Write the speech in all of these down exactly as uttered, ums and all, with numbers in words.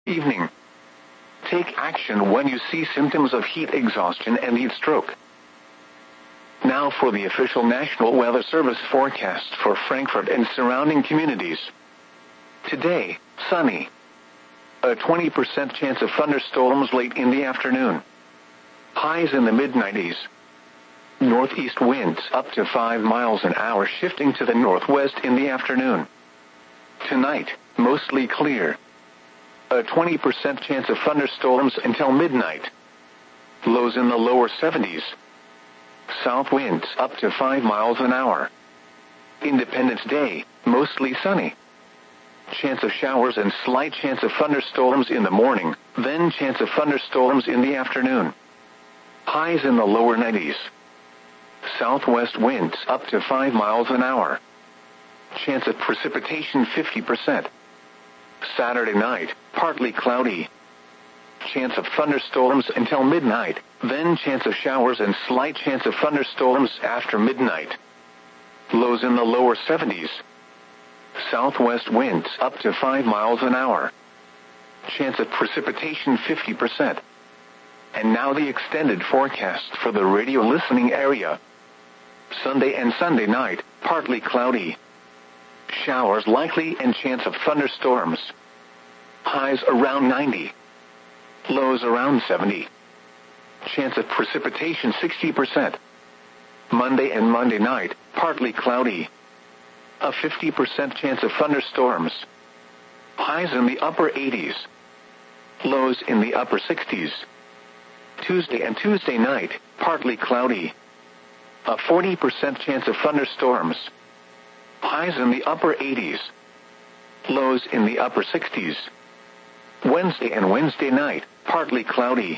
Evening. Take action when you see symptoms of heat exhaustion and heat stroke. Now for the official National Weather Service forecast for Frankfurt and surrounding communities. Today, sunny. A twenty percent chance of thunderstorms late in the afternoon. Highs in the mid nineties. Northeast winds up to five miles an hour shifting to the northwest in the afternoon. Tonight, mostly clear. A twenty percent chance of thunderstorms until midnight. Lows in the lower seventies. South winds up to five miles an hour. Independence Day, mostly sunny. Chance of showers and slight chance of thunderstorms in the morning, then chance of thunderstorms in the afternoon. Highs in the lower nineties. Southwest winds up to five miles an hour. Chance of precipitation fifty percent. Saturday night, partly cloudy. Chance of thunderstorms until midnight, then chance of showers and slight chance of thunderstorms after midnight. Lows in the lower seventies. Southwest winds up to five miles an hour. Chance of precipitation fifty percent. And now the extended forecast for the radio listening area. Sunday and Sunday night, partly cloudy. Showers likely and chance of thunderstorms. Highs around ninety. Lows around seventy. Chance of precipitation sixty percent. Monday and Monday night, partly cloudy. A fifty percent chance of thunderstorms. Highs in the upper eighties. Lows in the upper sixties. Tuesday and Tuesday night, partly cloudy. A forty percent chance of thunderstorms. Highs in the upper eighties. Lows in the upper sixties. Wednesday and Wednesday night, partly cloudy.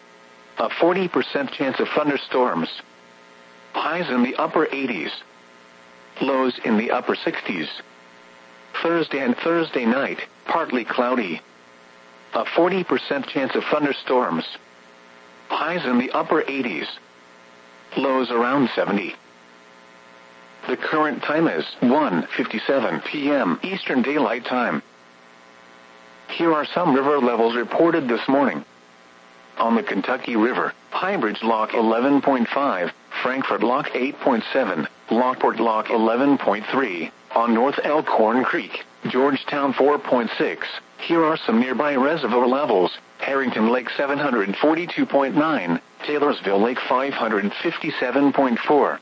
A forty percent chance of thunderstorms. Highs in the upper eighties. Lows in the upper sixties. Thursday and Thursday night, partly cloudy. A forty percent chance of thunderstorms. Highs in the upper eighties. Lows around seventy. The current time is one fifty-seven p m Eastern Daylight Time. Here are some river levels reported this morning. On the Kentucky River, Highbridge Lock eleven point five, Frankfurt Lock eight point seven, Lockport Lock eleven point three, on North Elkhorn Creek, Georgetown four point six. Here are some nearby reservoir levels. Harrington Lake seven hundred forty-two point nine, Taylorsville Lake five hundred fifty-seven point four.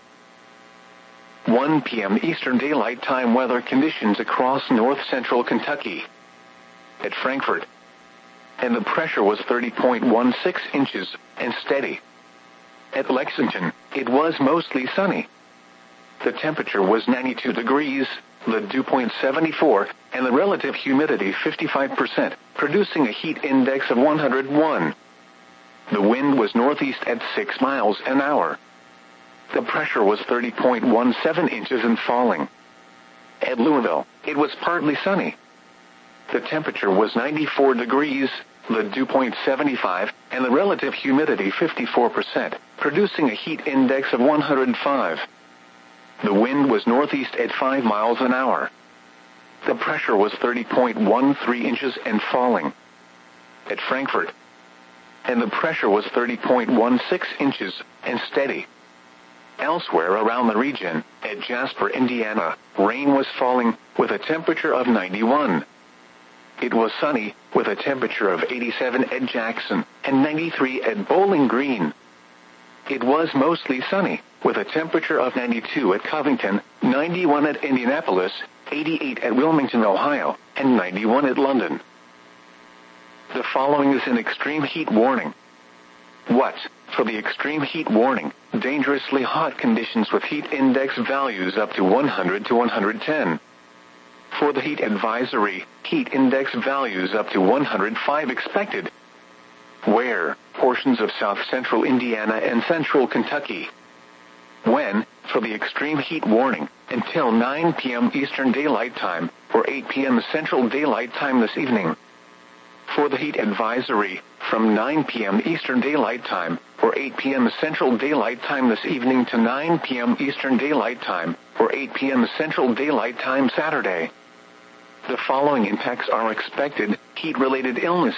one p m Eastern Daylight Time weather conditions across north-central Kentucky. At Frankfurt, and the pressure was thirty point one six inches, and steady. At Lexington, it was mostly sunny. The temperature was ninety-two degrees, the dew point seventy-four, and the relative humidity fifty-five percent, producing a heat index of one hundred one. The wind was northeast at six miles an hour. The pressure was thirty point one seven inches and falling. At Louisville, it was partly sunny. The temperature was ninety-four degrees, the dew point seventy-five, and the relative humidity fifty-four percent, producing a heat index of one hundred five. The wind was northeast at five miles an hour. The pressure was thirty point one three inches and falling. At Frankfurt, and the pressure was thirty point one six inches and steady. Elsewhere around the region, at Jasper, Indiana, rain was falling with a temperature of ninety-one. It was sunny with a temperature of eighty-seven at Jackson and ninety-three at Bowling Green. It was mostly sunny with a temperature of ninety-two at Covington, ninety-one at Indianapolis, eighty-eight at Wilmington, Ohio, and ninety-one at London. The following is an extreme heat warning. What? For the extreme heat warning, dangerously hot conditions with heat index values up to one hundred to one hundred ten. For the heat advisory, heat index values up to one hundred five expected. Where? Portions of south-central Indiana and central Kentucky. When? For the extreme heat warning, until nine p m Eastern Daylight Time, or eight p m Central Daylight Time this evening. For the heat advisory, from nine p m Eastern Daylight Time, or eight p m Central Daylight Time this evening to nine p m Eastern Daylight Time, or eight p m Central Daylight Time Saturday. The following impacts are expected: heat-related illness.